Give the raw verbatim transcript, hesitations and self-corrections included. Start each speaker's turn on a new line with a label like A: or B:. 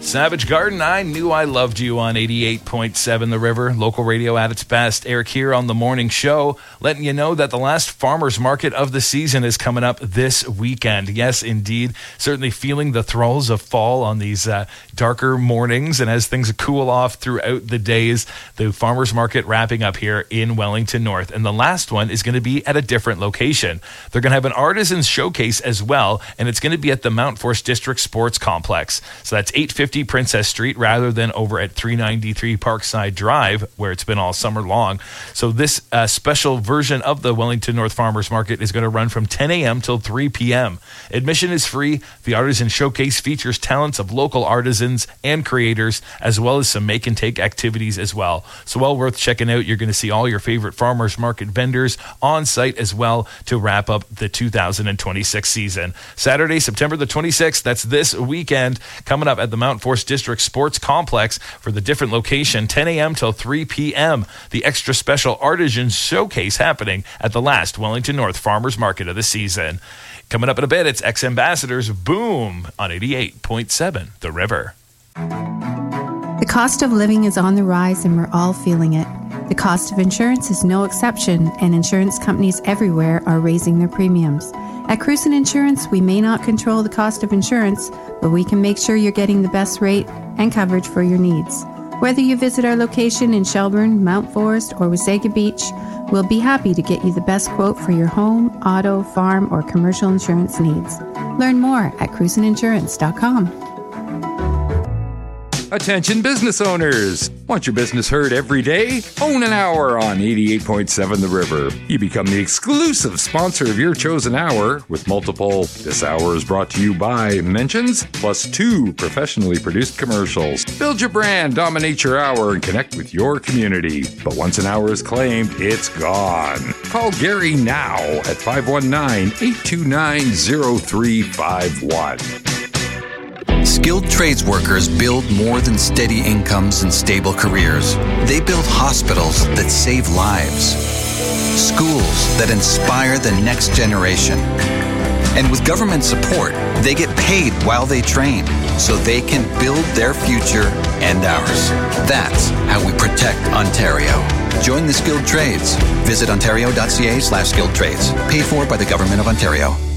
A: Savage Garden, I Knew I Loved You on eighty-eight point seven The River. Local radio at its best. Eric here on the morning show, letting you know that the last farmers market of the season is coming up this weekend. Yes, indeed. Certainly feeling the thralls of fall on these uh, darker mornings. And as things cool off throughout the days, the farmers market wrapping up here in Wellington North. And the last one is going to be at a different location. They're going to have an artisans showcase as well, and it's going to be at the Mount Forest District Sports Complex. So that's eight fifty Princess Street rather than over at three ninety-three Parkside Drive, where it's been all summer long. So this uh, special version of the Wellington North Farmers Market is going to run from ten a.m. till three p.m. Admission is free. The Artisan Showcase features talents of local artisans and creators, as well as some make and take activities as well. So well worth checking out. You're going to see all your favorite farmers market vendors on site as well to wrap up the two thousand twenty-six season. Saturday, September the twenty-sixth, that's this weekend, coming up at the Mount Forest District Sports Complex for the different location, ten a.m. till three p.m. The extra special artisan showcase happening at the last Wellington North Farmers Market of the season. Coming up in a bit, it's Ex-Ambassadors Boom on eighty-eight point seven The River.
B: The cost of living is on the rise and we're all feeling it. The cost of insurance is no exception, and insurance companies everywhere are raising their premiums. At Cruson Insurance, we may not control the cost of insurance, but we can make sure you're getting the best rate and coverage for your needs. Whether you visit our location in Shelburne, Mount Forest, or Wasaga Beach, we'll be happy to get you the best quote for your home, auto, farm, or commercial insurance needs. Learn more at cruson insurance dot com.
C: Attention business owners! Want your business heard every day? Own an hour on eighty-eight point seven The River. You become the exclusive sponsor of your chosen hour with multiple "This hour is brought to you by" mentions, plus two professionally produced commercials. Build your brand, dominate your hour, and connect with your community. But once an hour is claimed, it's gone. Call Gary now at five one nine, eight two nine, zero three five one.
D: Skilled trades workers build more than steady incomes and stable careers. They build hospitals that save lives, schools that inspire the next generation. And with government support, they get paid while they train, so they can build their future and ours. That's how we protect Ontario. Join the skilled trades. Visit ontario.ca slash skilled trades. Paid for by the Government of Ontario.